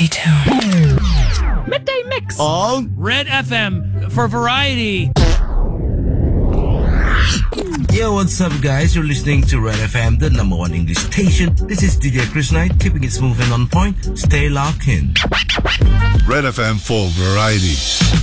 Stay tuned. Midday Mix on Red FM for variety. Yo, what's up, guys? You're listening to Red FM, the number one English station. This is DJ Chris Knight, keeping it smooth and on point. Stay locked in. Red FM for variety.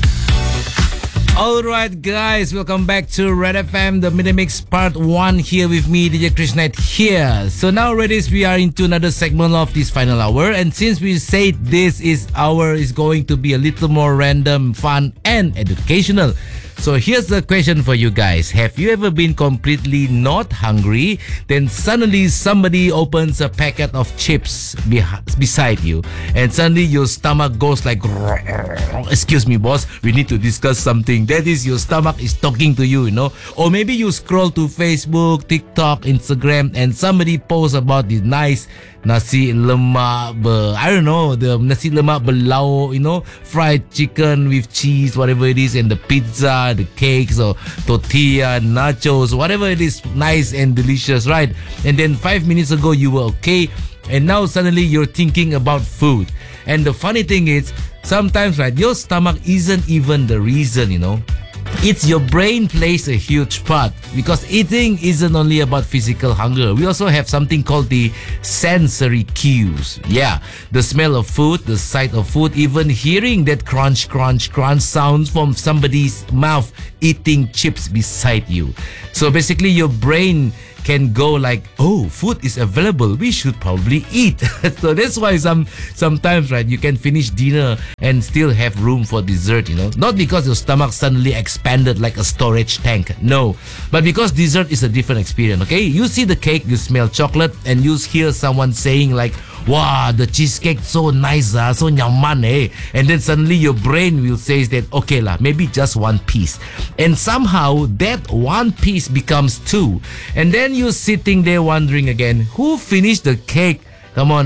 Alright guys, welcome back to Red FM, the Midday Mix Part 1 here with me, DJ Chris Knight here. So now, ladies, we are into another segment of this final hour, and since we said this hour is going to be a little more random, fun and educational. So here's the question for you guys. Have you ever been completely not hungry, then suddenly somebody opens a packet of chips beside you, and suddenly your stomach goes like, excuse me boss, we need to discuss something. That is, your stomach is talking to you, you know. Or maybe you scroll to Facebook, TikTok, Instagram, and somebody posts about this nice nasi lemak the nasi lemak belau, you know, fried chicken with cheese, whatever it is, and the pizza, the cakes, or tortilla, nachos, whatever it is, nice and delicious, right? And then 5 minutes ago you were okay, and now suddenly you're thinking about food. And the funny thing is, sometimes, right, your stomach isn't even the reason, you know. It's your brain plays a huge part, because eating isn't only about physical hunger. We also have something called the sensory cues. Yeah, the smell of food, the sight of food, even hearing that crunch, crunch, crunch sounds from somebody's mouth eating chips beside you. So basically your brain can go like, oh, food is available, we should probably eat. So that's why sometimes, right, you can finish dinner and still have room for dessert, you know. Not because your stomach suddenly expanded like a storage tank, no, but because dessert is a different experience, okay? You see the cake, you smell chocolate, and you hear someone saying like, wow, the cheesecake so nice, so nyaman, eh? And then suddenly your brain will say that, okay lah, maybe just one piece. And somehow that one piece becomes two. And then you're sitting there wondering again, who finished the cake? Come on.